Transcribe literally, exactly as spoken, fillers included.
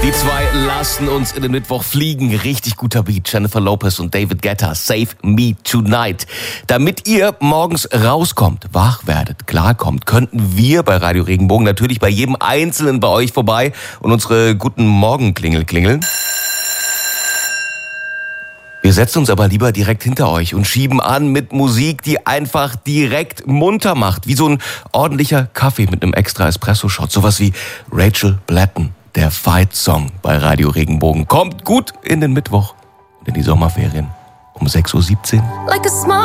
Die zwei lassen uns in den Mittwoch fliegen. Richtig guter Beat. Jennifer Lopez und David Guetta. Save Me Tonight. Damit ihr morgens rauskommt, wach werdet, klarkommt, könnten wir bei Radio Regenbogen natürlich bei jedem Einzelnen bei euch vorbei und unsere guten Morgenklingel klingeln. Wir setzen uns aber lieber direkt hinter euch und schieben an mit Musik, die einfach direkt munter macht. Wie so ein ordentlicher Kaffee mit einem extra Espresso-Shot. Sowas wie Rachel Blatten, der Fight-Song bei Radio Regenbogen. Kommt gut in den Mittwoch und in die Sommerferien um sechs Uhr siebzehn. Like a small